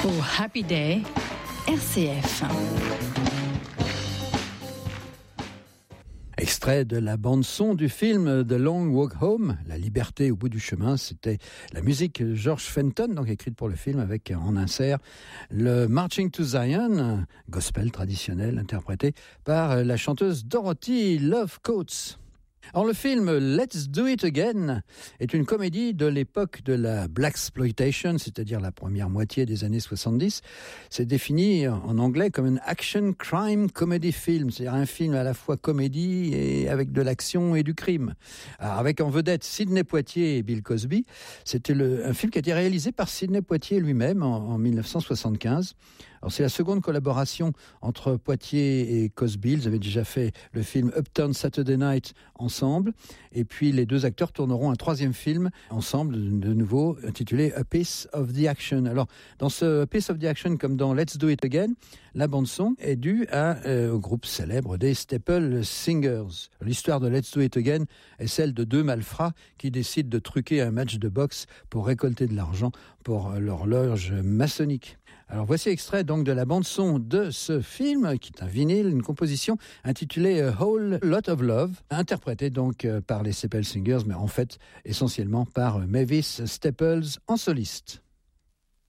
Pour Happy Day, RCF. Extrait de la bande-son du film The Long Walk Home, La liberté au bout du chemin. C'était la musique de George Fenton, donc écrite pour le film, avec en insert le Marching to Zion, gospel traditionnel interprété par la chanteuse Dorothy Love Coates. Alors le film Let's Do It Again est une comédie de l'époque de la Blaxploitation, c'est-à-dire la première moitié des années 70. C'est défini en anglais comme un action crime comedy film, c'est-à-dire un film à la fois comédie et avec de l'action et du crime. Alors, avec en vedette Sidney Poitier et Bill Cosby. C'était un film qui a été réalisé par Sidney Poitier lui-même en 1975. Alors c'est la seconde collaboration entre Poitier et Cosby. Ils avaient déjà fait le film Uptown Saturday Night ensemble. Et puis les deux acteurs tourneront un troisième film ensemble, de nouveau, intitulé A Piece of the Action. Alors dans ce A Piece of the Action, comme dans Let's Do It Again, la bande-son est due au groupe célèbre des Staple Singers. L'histoire de Let's Do It Again est celle de deux malfrats qui décident de truquer un match de boxe pour récolter de l'argent pour l'horloge maçonnique. Alors voici extrait donc de la bande-son de ce film, qui est un vinyle, une composition intitulée A Whole Lot of Love, interprétée donc par les Staple Singers, mais en fait essentiellement par Mavis Staples en soliste.